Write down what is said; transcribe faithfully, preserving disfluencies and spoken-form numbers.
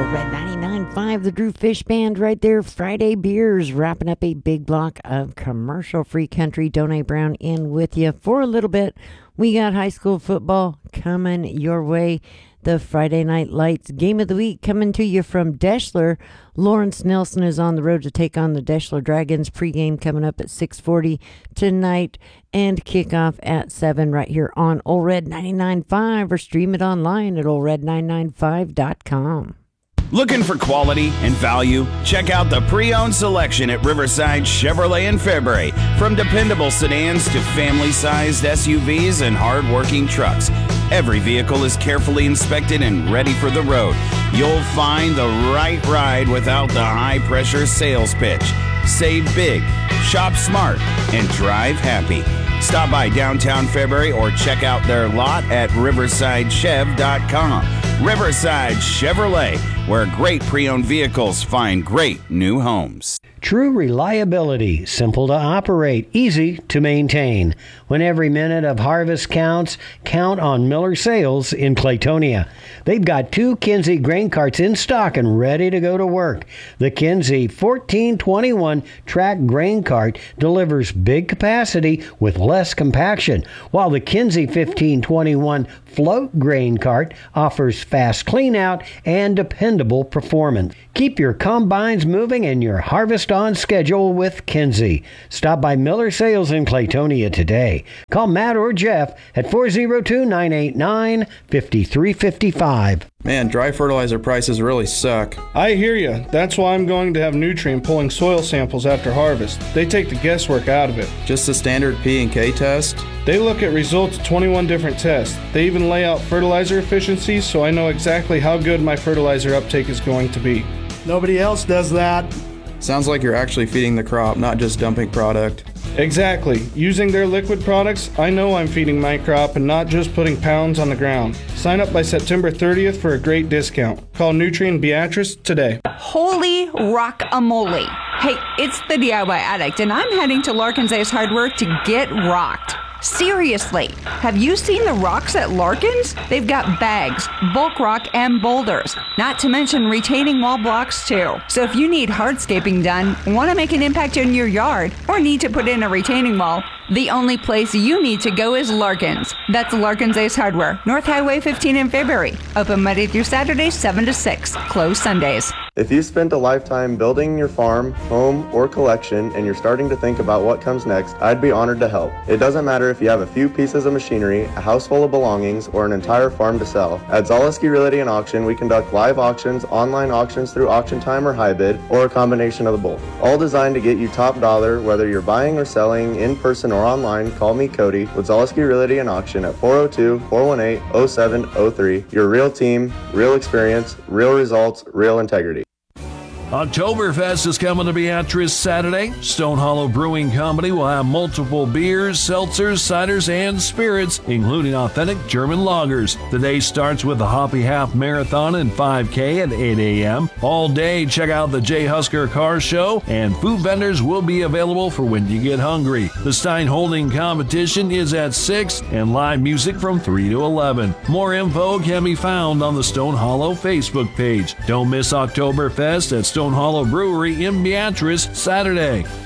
Old Red ninety-nine point five, the Drew Fish Band right there. Friday Beers wrapping up a big block of commercial-free country. Donnie Brown in with you for a little bit. We got high school football coming your way. The Friday Night Lights Game of the Week coming to you from Deshler. Lawrence Nelson is on the road to take on the Deshler Dragons. Pregame coming up at six forty tonight and kickoff at seven right here on Old Red ninety-nine point five, or stream it online at old red nine nine five dot com. Looking for quality and value? Check out the pre-owned selection at Riverside Chevrolet in Fairbury. From dependable sedans to family-sized S U Vs and hard-working trucks, every vehicle is carefully inspected and ready for the road. You'll find the right ride without the high-pressure sales pitch. Save big, shop smart, and drive happy. Stop by downtown Fairbury or check out their lot at riverside chev dot com. Riverside Chevrolet, where great pre-owned vehicles find great new homes. True reliability, simple to operate, easy to maintain. When every minute of harvest counts, count on Miller Sales in Claytonia. They've got two Kinsey grain carts in stock and ready to go to work. The Kinsey fourteen twenty-one track grain cart delivers big capacity with less compaction, while the Kinsey fifteen twenty-one float grain cart offers fast cleanout and dependable performance. Keep your combines moving and your harvest on schedule with Kinsey. Stop by Miller Sales in Claytonia today. Call Matt or Jeff at four oh two, nine eight nine, five three five five. Man, dry fertilizer prices really suck. I hear you. That's why I'm going to have Nutrien pulling soil samples after harvest. They take the guesswork out of it. Just a standard P and K test? They look at results of twenty-one different tests. They even lay out fertilizer efficiency, so I know exactly how good my fertilizer uptake is going to be. Nobody else does that. Sounds like you're actually feeding the crop, not just dumping product. Exactly. Using their liquid products, I know I'm feeding my crop and not just putting pounds on the ground. Sign up by September thirtieth for a great discount. Call Nutrien Beatrice today. Holy rock-a-mole. Hey, it's the D I Y Addict, and I'm heading to Larkin's Ace Hardware to get rocked. Seriously, have you seen the rocks at Larkin's? They've got bags, bulk rock, and boulders, not to mention retaining wall blocks too. So if you need hardscaping done, want to make an impact in your yard, or need to put in a retaining wall, the only place you need to go is Larkin's. That's Larkin's Ace Hardware, North Highway fifteen in Fairbury. Open Monday through Saturday, seven to six. Closed Sundays. If you spent a lifetime building your farm, home, or collection, and you're starting to think about what comes next, I'd be honored to help. It doesn't matter if you have a few pieces of machinery, a house full of belongings, or an entire farm to sell. At Zaleski Realty and Auction, we conduct live auctions, online auctions through Auction Time or HiBid, or a combination of the both. All designed to get you top dollar, whether you're buying or selling in person or online. Call me, Cody, with Zaleski Realty and Auction at four oh two, four one eight, oh seven oh three. Your real team, real experience, real results, real integrity. Oktoberfest is coming to Beatrice Saturday. Stone Hollow Brewing Company will have multiple beers, seltzers, ciders, and spirits, including authentic German lagers. The day starts with the Hoppy Half Marathon and five K at eight a.m. All day, check out the J. Husker Car Show, and food vendors will be available for when you get hungry. The Stein Holding competition is at six, and live music from three to eleven. More info can be found on the Stone Hollow Facebook page. Don't miss Oktoberfest at Stone Hollow Brewery in Beatrice Saturday.